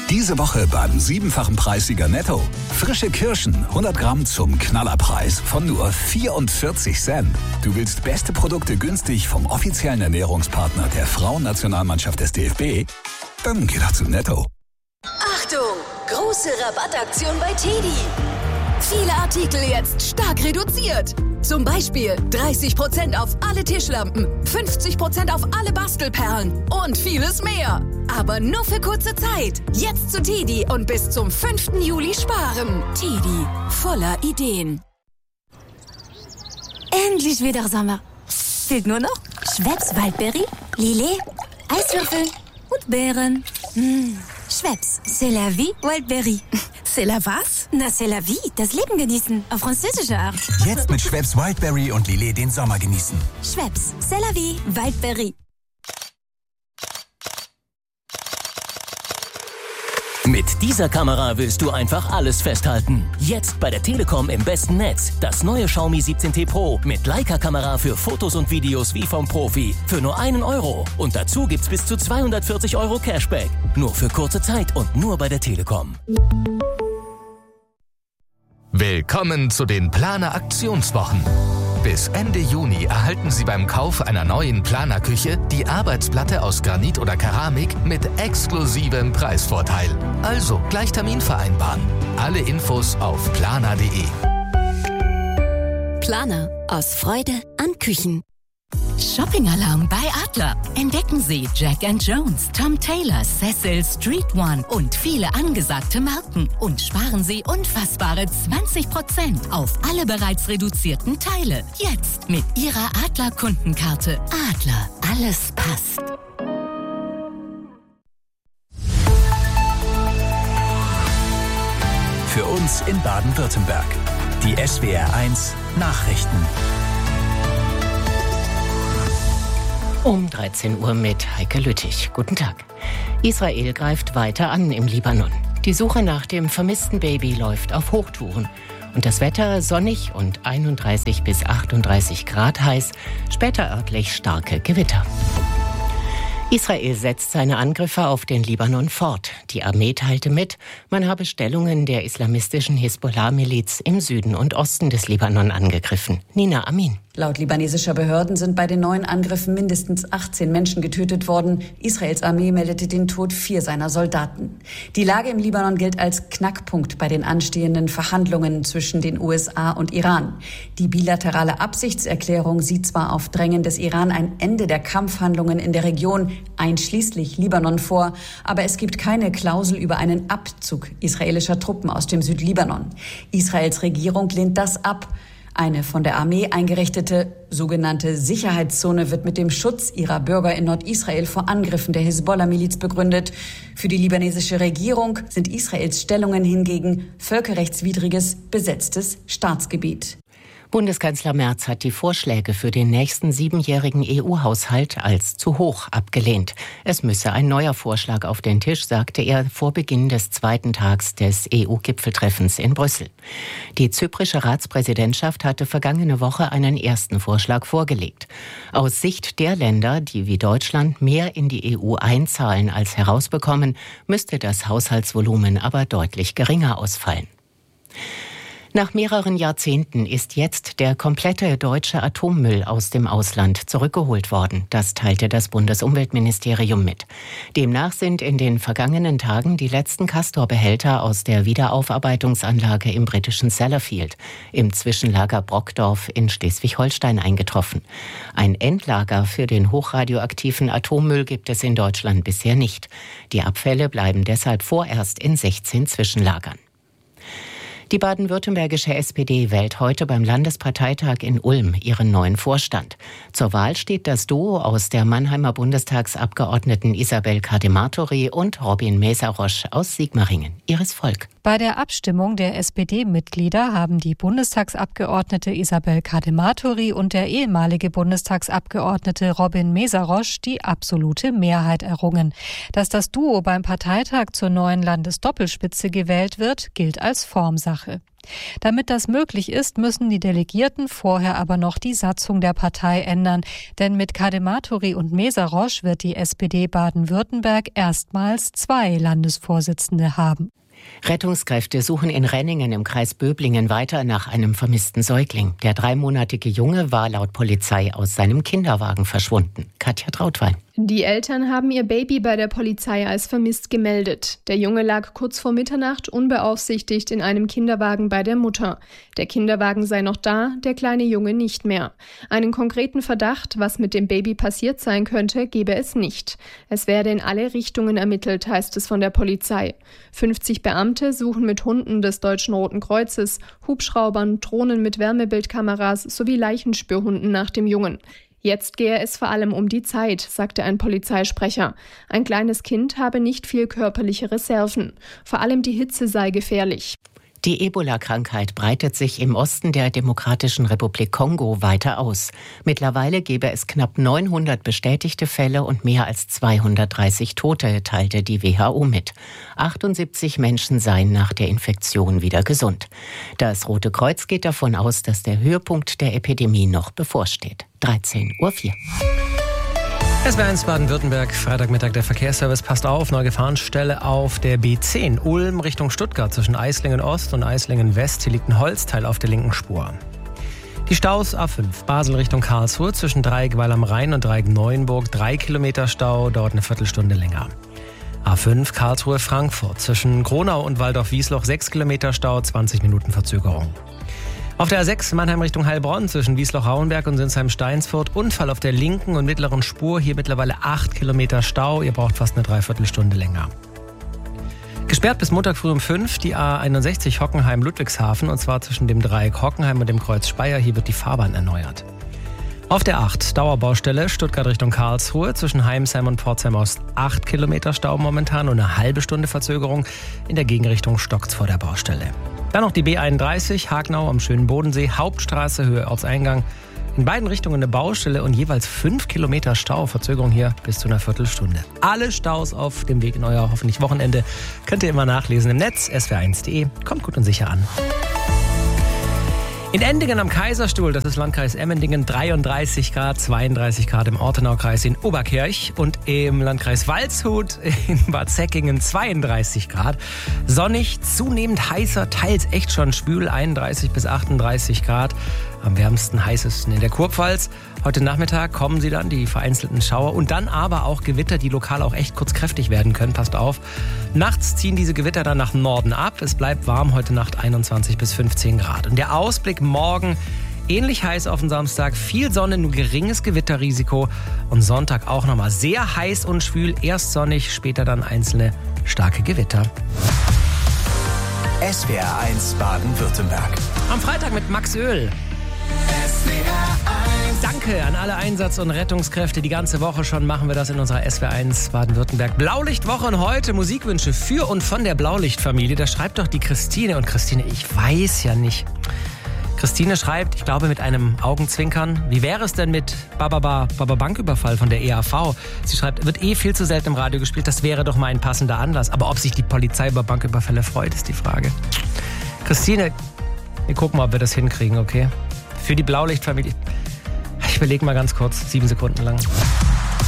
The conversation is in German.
Diese Woche beim 7-fachen Preissieger Netto. Frische Kirschen, 100 Gramm zum Knallerpreis von nur 44 Cent. Du willst beste Produkte günstig vom offiziellen Ernährungspartner der Frauennationalmannschaft des DFB? Dann geh doch zu Netto. Achtung! Große Rabattaktion bei TEDi. Viele Artikel jetzt stark reduziert. Zum Beispiel 30% auf alle Tischlampen, 50% auf alle Bastelperlen und vieles mehr. Aber nur für kurze Zeit. Jetzt zu TEDi und bis zum 5. Juli sparen. TEDi, voller Ideen. Endlich wieder Sommer. Fehlt nur noch Schweppes Waldberry, Lillet, Eiswürfel und Beeren. Schweppes, c'est la vie, Wildberry. C'est la was? Na, c'est la vie, das Leben genießen, auf französische Art. Jetzt mit Schweppes Wildberry und Lillet den Sommer genießen. Schweppes, c'est la vie, Wildberry. Mit dieser Kamera willst du einfach alles festhalten. Jetzt bei der Telekom im besten Netz. Das neue Xiaomi 17T Pro mit Leica-Kamera für Fotos und Videos wie vom Profi. Für nur €1. Und dazu gibt's bis zu 240 € Cashback. Nur für kurze Zeit und nur bei der Telekom. Willkommen zu den Planer Aktionswochen. Bis Ende Juni erhalten Sie beim Kauf einer neuen Planerküche die Arbeitsplatte aus Granit oder Keramik mit exklusivem Preisvorteil. Also gleich Termin vereinbaren. Alle Infos auf planer.de. Planer aus Freude an Küchen. Shopping-Alarm bei Adler. Entdecken Sie Jack & Jones, Tom Taylor, Cecil, Street One und viele angesagte Marken. Und sparen Sie unfassbare 20% auf alle bereits reduzierten Teile. Jetzt mit Ihrer Adler-Kundenkarte. Adler, alles passt. Für uns in Baden-Württemberg. Die SWR1 Nachrichten. Um 13 Uhr mit Heike Lüttich. Guten Tag. Israel greift weiter an im Libanon. Die Suche nach dem vermissten Baby läuft auf Hochtouren. Und das Wetter sonnig und 31 bis 38 Grad heiß, später örtlich starke Gewitter. Israel setzt seine Angriffe auf den Libanon fort. Die Armee teilte mit, man habe Stellungen der islamistischen Hisbollah-Miliz im Süden und Osten des Libanon angegriffen. Nina Amin. Laut libanesischer Behörden sind bei den neuen Angriffen mindestens 18 Menschen getötet worden. Israels Armee meldete den Tod 4 seiner Soldaten. Die Lage im Libanon gilt als Knackpunkt bei den anstehenden Verhandlungen zwischen den USA und Iran. Die bilaterale Absichtserklärung sieht zwar auf Drängen des Iran ein Ende der Kampfhandlungen in der Region, einschließlich Libanon, vor, aber es gibt keine Klausel über einen Abzug israelischer Truppen aus dem Südlibanon. Israels Regierung lehnt das ab. Eine von der Armee eingerichtete sogenannte Sicherheitszone wird mit dem Schutz ihrer Bürger in Nordisrael vor Angriffen der Hisbollah-Miliz begründet. Für die libanesische Regierung sind Israels Stellungen hingegen völkerrechtswidriges, besetztes Staatsgebiet. Bundeskanzler Merz hat die Vorschläge für den nächsten 7-jährigen EU-Haushalt als zu hoch abgelehnt. Es müsse ein neuer Vorschlag auf den Tisch, sagte er vor Beginn des zweiten Tags des EU-Gipfeltreffens in Brüssel. Die zyprische Ratspräsidentschaft hatte vergangene Woche einen ersten Vorschlag vorgelegt. Aus Sicht der Länder, die wie Deutschland mehr in die EU einzahlen als herausbekommen, müsste das Haushaltsvolumen aber deutlich geringer ausfallen. Nach mehreren Jahrzehnten ist jetzt der komplette deutsche Atommüll aus dem Ausland zurückgeholt worden. Das teilte das Bundesumweltministerium mit. Demnach sind in den vergangenen Tagen die letzten Castor-Behälter aus der Wiederaufarbeitungsanlage im britischen Sellafield im Zwischenlager Brockdorf in Schleswig-Holstein eingetroffen. Ein Endlager für den hochradioaktiven Atommüll gibt es in Deutschland bisher nicht. Die Abfälle bleiben deshalb vorerst in 16 Zwischenlagern. Die baden-württembergische SPD wählt heute beim Landesparteitag in Ulm ihren neuen Vorstand. Zur Wahl steht das Duo aus der Mannheimer Bundestagsabgeordneten Isabel Kadematori und Robin Mesarosch aus Sigmaringen. Ihres Volk. Bei der Abstimmung der SPD-Mitglieder haben die Bundestagsabgeordnete Isabel Kadematori und der ehemalige Bundestagsabgeordnete Robin Mesarosch die absolute Mehrheit errungen. Dass das Duo beim Parteitag zur neuen Landesdoppelspitze gewählt wird, gilt als Formsache. Damit das möglich ist, müssen die Delegierten vorher aber noch die Satzung der Partei ändern. Denn mit Kardematory und Meszaros wird die SPD Baden-Württemberg erstmals 2 Landesvorsitzende haben. Rettungskräfte suchen in Renningen im Kreis Böblingen weiter nach einem vermissten Säugling. Der 3-monatige Junge war laut Polizei aus seinem Kinderwagen verschwunden. Katja Trautwein. Die Eltern haben ihr Baby bei der Polizei als vermisst gemeldet. Der Junge lag kurz vor Mitternacht unbeaufsichtigt in einem Kinderwagen bei der Mutter. Der Kinderwagen sei noch da, der kleine Junge nicht mehr. Einen konkreten Verdacht, was mit dem Baby passiert sein könnte, gebe es nicht. Es werde in alle Richtungen ermittelt, heißt es von der Polizei. 50 Beamte suchen mit Hunden des Deutschen Roten Kreuzes, Hubschraubern, Drohnen mit Wärmebildkameras sowie Leichenspürhunden nach dem Jungen. Jetzt gehe es vor allem um die Zeit, sagte ein Polizeisprecher. Ein kleines Kind habe nicht viel körperliche Reserven. Vor allem die Hitze sei gefährlich. Die Ebola-Krankheit breitet sich im Osten der Demokratischen Republik Kongo weiter aus. Mittlerweile gebe es knapp 900 bestätigte Fälle und mehr als 230 Tote, teilte die WHO mit. 78 Menschen seien nach der Infektion wieder gesund. Das Rote Kreuz geht davon aus, dass der Höhepunkt der Epidemie noch bevorsteht. 13:04 Uhr. SWR1 Baden-Württemberg, Freitagmittag der Verkehrsservice. Passt auf, neue Gefahrenstelle auf der B10 Ulm Richtung Stuttgart zwischen Eislingen Ost und Eislingen West. Hier liegt ein Holzteil auf der linken Spur. Die Staus A5 Basel Richtung Karlsruhe zwischen Dreieck Weil am Rhein und Dreieck Neuenburg. 3 Kilometer Stau, dauert eine Viertelstunde länger. A5 Karlsruhe Frankfurt zwischen Gronau und Waldorf-Wiesloch. 6 Kilometer Stau, 20 Minuten Verzögerung. Auf der A6 Mannheim Richtung Heilbronn zwischen Wiesloch-Rauenberg und Sinsheim-Steinsfurt. Unfall auf der linken und mittleren Spur. Hier mittlerweile 8 Kilometer Stau. Ihr braucht fast eine Dreiviertelstunde länger. Gesperrt bis Montag früh um 5 die A61 Hockenheim-Ludwigshafen. Und zwar zwischen dem Dreieck Hockenheim und dem Kreuz Speyer. Hier wird die Fahrbahn erneuert. Auf der 8 Dauerbaustelle Stuttgart Richtung Karlsruhe zwischen Heimsheim und Pforzheim Ost. 8 Kilometer Stau momentan und eine halbe Stunde Verzögerung. In der Gegenrichtung stockt's vor der Baustelle. Dann noch die B31 Hagenau am schönen Bodensee, Hauptstraße, Höhe Ortseingang. In beiden Richtungen eine Baustelle und jeweils 5 Kilometer Stau. Verzögerung hier bis zu einer Viertelstunde. Alle Staus auf dem Weg in euer hoffentlich Wochenende könnt ihr immer nachlesen im Netz, swr1.de. Kommt gut und sicher an. In Endingen am Kaiserstuhl, das ist Landkreis Emmendingen, 33 Grad, 32 Grad im Ortenaukreis in Oberkirch und im Landkreis Waldshut in Bad Säckingen 32 Grad. Sonnig, zunehmend heißer, teils echt schon schwül, 31 bis 38 Grad. Am wärmsten, heißesten in der Kurpfalz. Heute Nachmittag kommen sie dann, die vereinzelten Schauer und dann aber auch Gewitter, die lokal auch echt kurz kräftig werden können. Passt auf. Nachts ziehen diese Gewitter dann nach Norden ab. Es bleibt warm, heute Nacht 21 bis 15 Grad. Und der Ausblick morgen ähnlich heiß auf den Samstag. Viel Sonne, nur geringes Gewitterrisiko. Und Sonntag auch nochmal sehr heiß und schwül. Erst sonnig, später dann einzelne starke Gewitter. SWR1 Baden-Württemberg. Am Freitag mit Max Öl. Danke an alle Einsatz- und Rettungskräfte. Die ganze Woche schon machen wir das in unserer SWR1 Baden-Württemberg Blaulichtwoche. Und heute Musikwünsche für und von der Blaulichtfamilie. Da schreibt doch die Christine. Und Christine, ich weiß ja nicht. Christine schreibt, ich glaube mit einem Augenzwinkern, wie wäre es denn mit Baba Banküberfall von der EAV? Sie schreibt, wird viel zu selten im Radio gespielt. Das wäre doch mal ein passender Anlass. Aber ob sich die Polizei über Banküberfälle freut, ist die Frage. Christine, wir gucken mal, ob wir das hinkriegen, okay? Für die Blaulichtfamilie. Ich überlege mal ganz kurz, 7 Sekunden lang.